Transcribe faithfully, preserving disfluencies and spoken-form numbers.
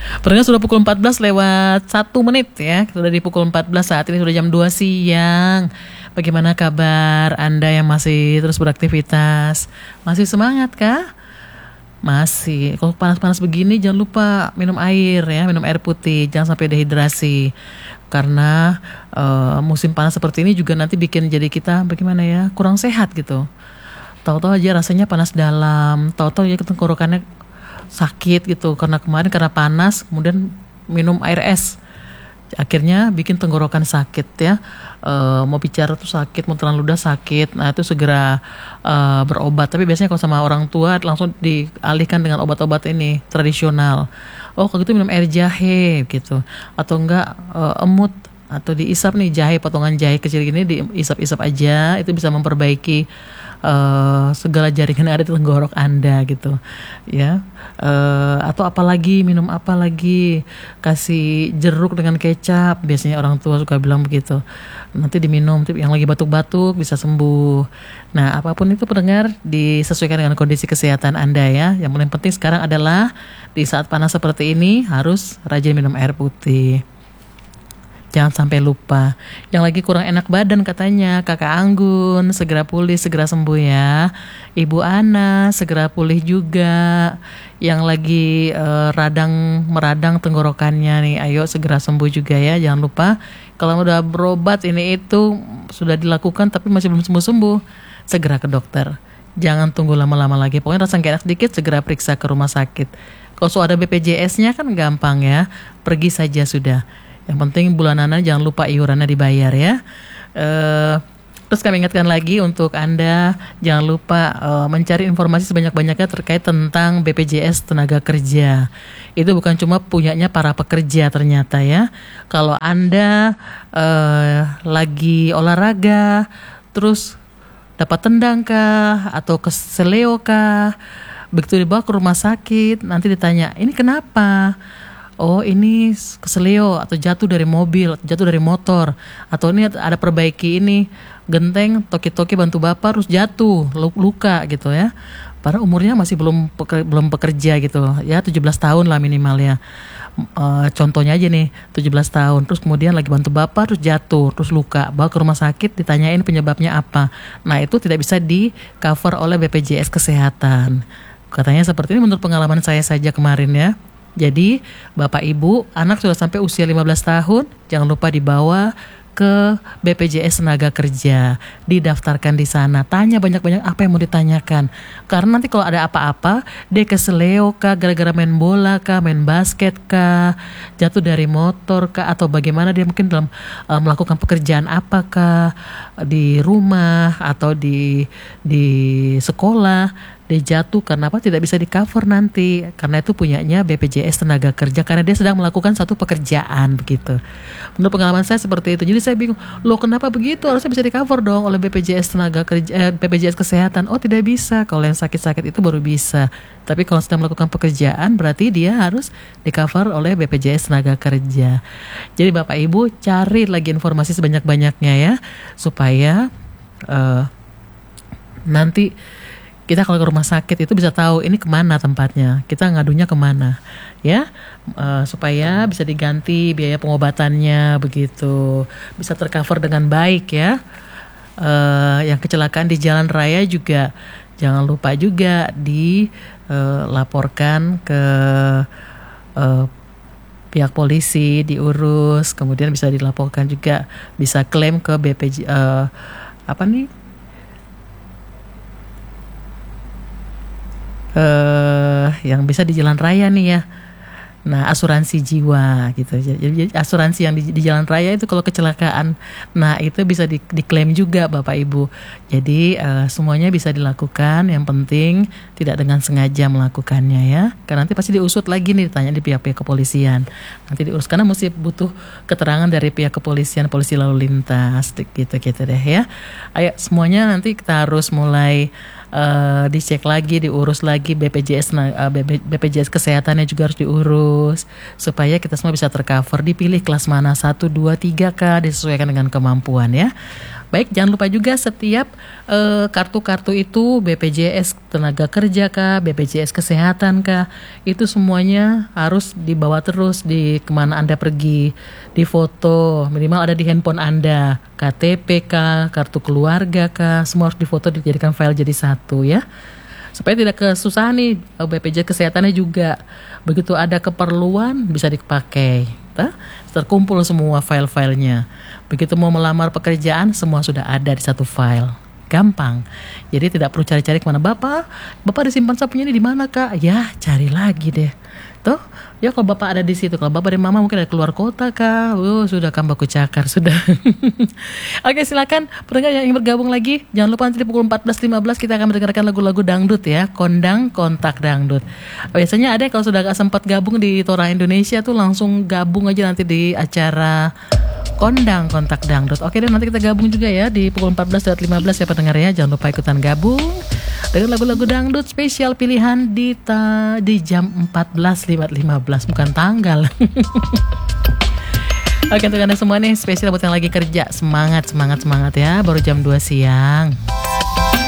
Pendengar sudah pukul empat belas lewat satu menit ya. Sudah di pukul empat belas, saat ini sudah jam dua siang. Bagaimana kabar Anda yang masih terus beraktivitas? Masih semangat kah? Masih. Kalau panas-panas begini jangan lupa minum air ya, minum air putih, jangan sampai dehidrasi. Karena uh, musim panas seperti ini juga nanti bikin jadi kita bagaimana ya, kurang sehat gitu. Tahu-tahu aja rasanya panas dalam, tahu-tahu ya tenggorokannya sakit gitu karena kemarin karena panas kemudian minum air es akhirnya bikin tenggorokan sakit ya. E, mau bicara tuh sakit, mau telan ludah sakit, nah itu segera e, berobat. Tapi biasanya kalau sama orang tua langsung dialihkan dengan obat-obat ini tradisional. Oh kalau gitu minum air jahe gitu, atau enggak e, emut atau diisap nih jahe, potongan jahe kecil gini diisap-isap aja, itu bisa memperbaiki Uh, segala jaringan yang ada di tenggorok Anda gitu ya. Uh, atau apalagi minum apa lagi, kasih jeruk dengan kecap, biasanya orang tua suka bilang begitu, nanti diminum, yang lagi batuk-batuk bisa sembuh. Nah apapun itu pendengar disesuaikan dengan kondisi kesehatan Anda ya. Yang paling penting sekarang adalah di saat panas seperti ini harus rajin minum air putih. Jangan sampai lupa. Yang lagi kurang enak badan katanya Kakak Anggun, segera pulih, segera sembuh ya. Ibu Ana, segera pulih juga. Yang lagi uh, radang meradang tenggorokannya nih, ayo segera sembuh juga ya. Jangan lupa kalau udah berobat ini itu sudah dilakukan tapi masih belum sembuh-sembuh, segera ke dokter. Jangan tunggu lama-lama lagi. Pokoknya rasa gak enak sedikit, segera periksa ke rumah sakit. Kalau sudah ada B P J S-nya kan gampang ya, pergi saja sudah. Yang penting bulanan jangan lupa iurannya dibayar ya. Uh, terus kami ingatkan lagi untuk Anda jangan lupa uh, mencari informasi sebanyak-banyaknya terkait tentang B P J S Tenaga Kerja. Itu bukan cuma punyanya para pekerja ternyata ya. Kalau Anda uh, lagi olahraga terus dapat tendang kah atau keseleo kah, begitu dibawa ke rumah sakit nanti ditanya ini kenapa? Oh ini keselio atau jatuh dari mobil, jatuh dari motor, atau ini ada perbaiki ini genteng, toki-toki bantu bapak terus jatuh, luka gitu ya. Padahal umurnya masih belum peker, belum bekerja gitu ya, tujuh belas tahun lah minimal ya. E, contohnya aja nih tujuh belas tahun, terus kemudian lagi bantu bapak terus jatuh, terus luka, bawa ke rumah sakit ditanyain penyebabnya apa. Nah itu tidak bisa di cover oleh B P J S Kesehatan. Katanya seperti ini menurut pengalaman saya saja kemarin ya. Jadi Bapak Ibu, anak sudah sampai usia lima belas tahun, jangan lupa dibawa ke B P J S Tenaga Kerja, didaftarkan di sana, tanya banyak-banyak apa yang mau ditanyakan. Karena nanti kalau ada apa-apa, dia keseleo kah, gara-gara main bola kah, main basket kah, jatuh dari motor kah, atau bagaimana dia mungkin dalam uh, melakukan pekerjaan apakah di rumah atau di di sekolah. Dia jatuh karena apa? Tidak bisa di cover nanti, karena itu punyanya B P J S Tenaga Kerja, karena dia sedang melakukan satu pekerjaan begitu. Menurut pengalaman saya seperti itu. Jadi saya bingung, loh kenapa begitu? Harusnya bisa di cover dong oleh B P J S Tenaga Kerja, eh, B P J S Kesehatan. Oh tidak bisa, kalau yang sakit-sakit itu baru bisa. Tapi kalau sedang melakukan pekerjaan berarti dia harus di cover oleh B P J S Tenaga Kerja. Jadi Bapak Ibu cari lagi informasi sebanyak-banyaknya ya, supaya uh, nanti kita kalau ke rumah sakit itu bisa tahu ini kemana tempatnya, kita ngadunya kemana, ya, uh, supaya bisa diganti biaya pengobatannya begitu, bisa tercover dengan baik ya. Uh, yang kecelakaan di jalan raya juga jangan lupa juga dilaporkan uh, ke uh, pihak polisi, diurus, kemudian bisa dilaporkan juga, bisa klaim ke B P J uh, apa nih? Uh, yang bisa di jalan raya nih ya. Nah, asuransi jiwa gitu. Jadi asuransi yang di, di jalan raya itu kalau kecelakaan, nah itu bisa di, diklaim juga Bapak Ibu. Jadi uh, semuanya bisa dilakukan. Yang penting tidak dengan sengaja melakukannya ya. Karena nanti pasti diusut lagi nih, ditanya di pihak-pihak kepolisian. Nanti diurus karena mesti butuh keterangan dari pihak kepolisian, polisi lalu lintas, gitu-gitu deh ya. Ayo semuanya nanti kita harus mulai Uh, dicek lagi, diurus lagi, B P J S uh, B P J S kesehatannya juga harus diurus supaya kita semua bisa tercover. Dipilih kelas mana, satu, dua, tiga kah, disesuaikan dengan kemampuan ya. Baik, jangan lupa juga setiap eh, kartu-kartu itu B P J S tenaga kerja kah, B P J S kesehatan kah, itu semuanya harus dibawa terus di kemana Anda pergi, di foto, minimal ada di handphone Anda, K T P kah, kartu keluarga kah, semua harus difoto dijadikan file jadi satu ya. Supaya tidak kesusahan nih, B P J S kesehatannya juga. Begitu ada keperluan bisa dipakai. Nah, terkumpul semua file-filenya. Begitu mau melamar pekerjaan semua sudah ada di satu file. Gampang. Jadi tidak perlu cari-cari kemana. Bapak, Bapak disimpan sapunya ini di mana kak? Ya cari lagi deh. Tuh, ya kalau Bapak ada di situ. Kalau Bapak dan Mama mungkin ada keluar kota kak. Oh, sudah kan baku cakar sudah. Oke, silakan pendengar yang ingin bergabung lagi. Jangan lupa nanti di pukul empat belas lima belas kita akan mendengarkan lagu-lagu dangdut ya. Kondang kontak dangdut. Biasanya ada kalau sudah gak sempat gabung di Tora Indonesia tuh langsung gabung aja nanti di acara Kondang kontak dangdut. Oke dan nanti kita gabung juga ya di pukul empat belas lima belas ya pendengar ya. Jangan lupa ikutan gabung dengan lagu-lagu dangdut spesial pilihan di ta, di jam empat belas lima belas bukan tanggal. Oke untuk Anda semua nih spesial buat yang lagi kerja. Semangat, semangat, semangat ya. Baru jam dua siang.